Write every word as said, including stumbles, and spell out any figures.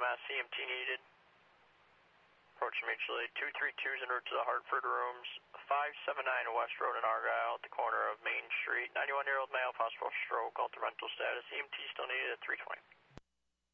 S, E M T needed. Approaching mutually, two three two is en route to the Hartford rooms, five seven nine West Road in Argyle at the corner of Main Street. ninety-one-year-old male, possible stroke, ultra mental status. E M T still needed at three twenty.